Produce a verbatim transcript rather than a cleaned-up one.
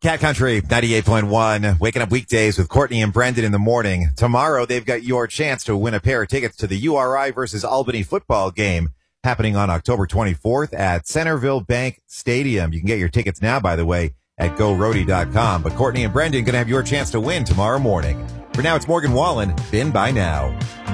Cat Country ninety-eight point one, waking up weekdays with Courtney and Brendan in the morning. Tomorrow, they've got your chance to win a pair of tickets to the U R I versus Albany football game happening on October twenty-fourth at Centerville Bank Stadium. You can get your tickets now, by the way, at go roadie dot com. But Courtney and Brendan going to have your chance to win tomorrow morning. For now, it's Morgan Wallen. Been by now.